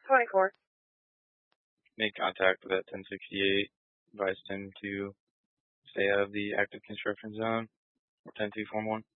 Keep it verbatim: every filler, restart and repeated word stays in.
twenty-four. Make contact with that ten sixty-eight. Advise Tim to stay out of the active construction zone. Or ten two form one.